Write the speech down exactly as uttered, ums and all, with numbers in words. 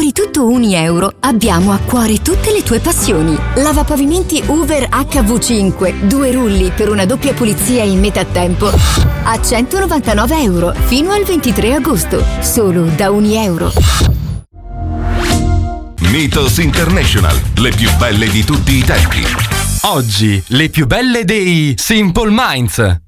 Per i tutto un euro abbiamo a cuore tutte le tue passioni. Lavapavimenti Hoover acca vu cinque, due rulli per una doppia pulizia in metà tempo a centonovantanove euro fino al ventitré agosto, solo da un euro. Mythos International, le più belle di tutti i tempi. Oggi le più belle dei Simple Minds.